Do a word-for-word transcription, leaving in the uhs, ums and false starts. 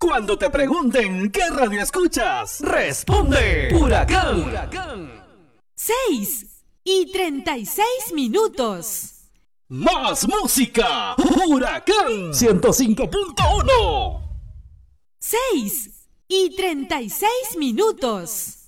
Cuando te pregunten qué radio escuchas, responde Huracán. Huracán. seis y treinta y seis minutos. Más música. Huracán ciento cinco punto uno. seis y treinta y seis minutos.